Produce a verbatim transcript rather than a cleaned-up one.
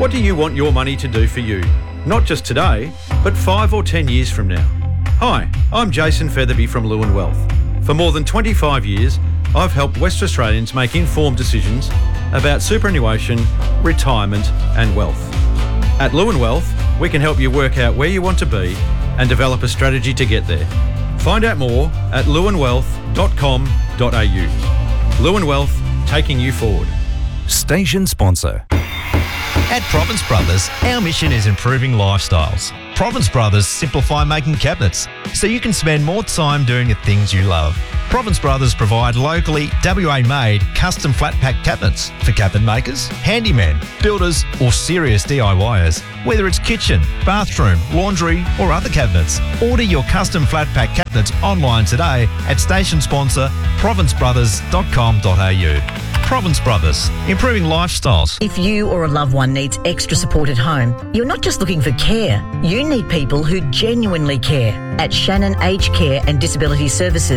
What do you want your money to do for you? Not just today, but five or ten years from now. Hi, I'm Jason Featherby from Lewin Wealth. For more than twenty-five years, I've helped West Australians make informed decisions about superannuation, retirement and wealth. At Lewin Wealth, we can help you work out where you want to be and develop a strategy to get there. Find out more at lewin wealth dot com dot a u. Lewin Wealth, taking you forward. Station sponsor. At Province Brothers, our mission is improving lifestyles. Province Brothers simplify making cabinets so you can spend more time doing the things you love. Province Brothers provide locally W A-made custom flat pack cabinets for cabinet makers, handymen, builders or serious D I Y ers. Whether it's kitchen, bathroom, laundry or other cabinets, order your custom flat pack cabinets online today at station sponsor province brothers dot com dot a u. Province Brothers, improving lifestyles. If you or a loved one needs extra support at home, you're not just looking for care, you need people who genuinely care. At Shannon Aged Care and Disability Services,